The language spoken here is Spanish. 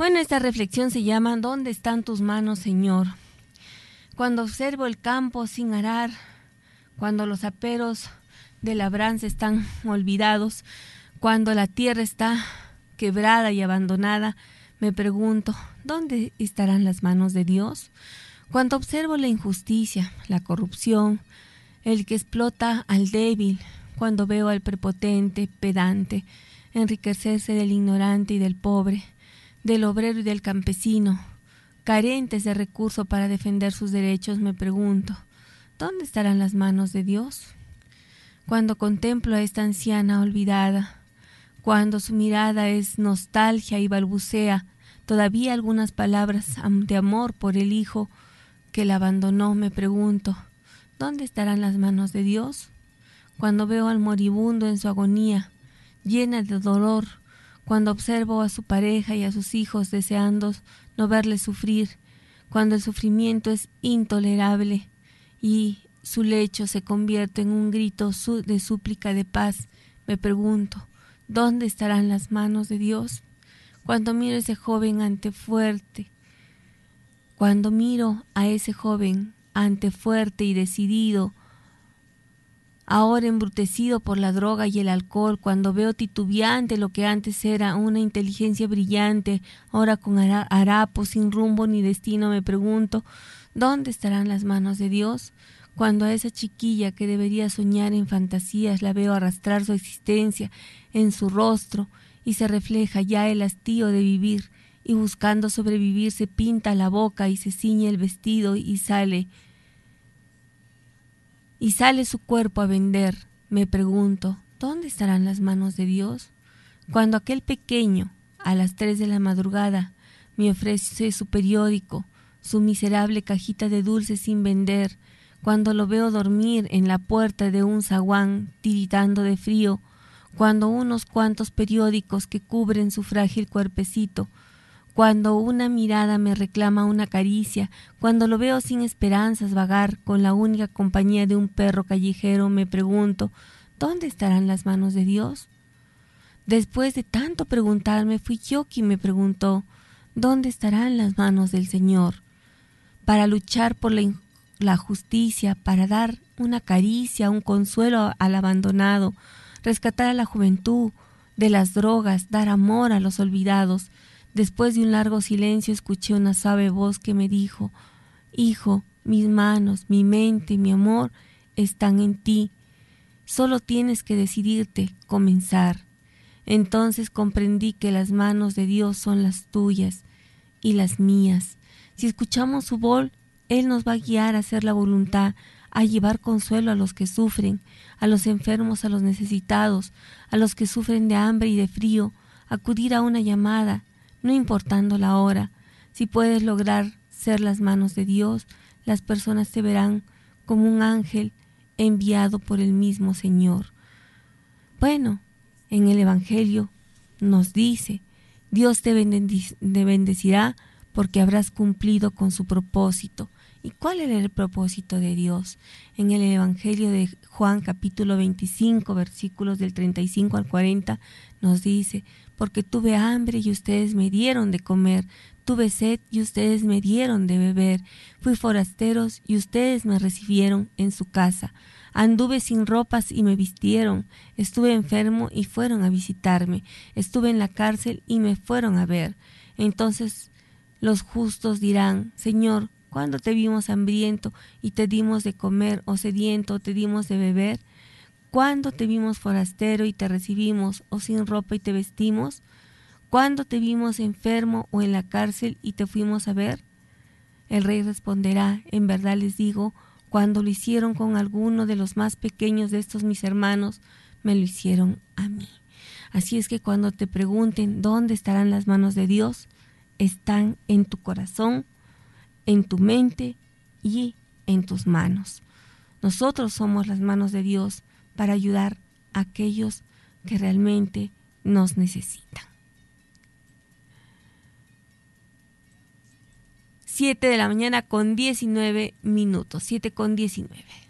Bueno, esta reflexión se llama ¿Dónde están tus manos, Señor? Cuando observo el campo sin arar, cuando los aperos de labranza están olvidados, cuando la tierra está quebrada y abandonada, me pregunto, ¿dónde estarán las manos de Dios? Cuando observo la injusticia, la corrupción, el que explota al débil, cuando veo al prepotente, pedante, enriquecerse del ignorante y del pobre, del obrero y del campesino, carentes de recursos para defender sus derechos, me pregunto, ¿dónde estarán las manos de Dios? Cuando contemplo a esta anciana olvidada, cuando su mirada es nostalgia y balbucea todavía algunas palabras de amor por el hijo que la abandonó, me pregunto, ¿dónde estarán las manos de Dios? Cuando veo al moribundo en su agonía, llena de dolor, cuando observo a su pareja y a sus hijos deseando no verles sufrir, cuando el sufrimiento es intolerable y su lecho se convierte en un grito de súplica de paz, me pregunto, ¿dónde estarán las manos de Dios? Cuando miro a ese joven fuerte y decidido, ahora embrutecido por la droga y el alcohol, cuando veo titubeante lo que antes era una inteligencia brillante, ahora con harapos, sin rumbo ni destino, me pregunto, ¿dónde estarán las manos de Dios? Cuando a esa chiquilla que debería soñar en fantasías la veo arrastrar su existencia en su rostro y se refleja ya el hastío de vivir, y buscando sobrevivir se pinta la boca y se ciñe el vestido y sale su cuerpo a vender, me pregunto, ¿dónde estarán las manos de Dios? Cuando aquel pequeño, a las 3 de la madrugada, me ofrece su periódico, su miserable cajita de dulces sin vender, cuando lo veo dormir en la puerta de un zaguán tiritando de frío, cuando unos cuantos periódicos que cubren su frágil cuerpecito, cuando una mirada me reclama una caricia, cuando lo veo sin esperanzas vagar con la única compañía de un perro callejero, me pregunto, ¿dónde estarán las manos de Dios? Después de tanto preguntarme, fui yo quien me preguntó, ¿dónde estarán las manos del Señor? Para luchar por la justicia, para dar una caricia, un consuelo al abandonado, rescatar a la juventud de las drogas, dar amor a los olvidados. Después de un largo silencio escuché una suave voz que me dijo, Hijo, mis manos, mi mente, mi amor están en ti. Solo tienes que decidirte, comenzar. Entonces comprendí que las manos de Dios son las tuyas y las mías. Si escuchamos su voz, Él nos va a guiar a hacer la voluntad, a llevar consuelo a los que sufren, a los enfermos, a los necesitados, a los que sufren de hambre y de frío, acudir a una llamada, no importando la hora. Si puedes lograr ser las manos de Dios, las personas te verán como un ángel enviado por el mismo Señor. Bueno, en el Evangelio nos dice, Dios te bendecirá porque habrás cumplido con su propósito. ¿Y cuál era el propósito de Dios? En el Evangelio de Juan capítulo 25, versículos del 35 al 40, nos dice, porque tuve hambre y ustedes me dieron de comer, tuve sed y ustedes me dieron de beber, fui forasteros y ustedes me recibieron en su casa, anduve sin ropas y me vistieron, estuve enfermo y fueron a visitarme, estuve en la cárcel y me fueron a ver. Entonces los justos dirán, Señor, ¿cuándo te vimos hambriento y te dimos de comer, o sediento, te dimos de beber? ¿Cuándo te vimos forastero y te recibimos, o sin ropa y te vestimos? ¿Cuándo te vimos enfermo o en la cárcel y te fuimos a ver? El rey responderá, en verdad les digo, cuando lo hicieron con alguno de los más pequeños de estos mis hermanos, me lo hicieron a mí. Así es que cuando te pregunten dónde estarán las manos de Dios, están en tu corazón, en tu mente y en tus manos. Nosotros somos las manos de Dios para ayudar a aquellos que realmente nos necesitan. 7 de la mañana con 19 minutos, 7 con 19.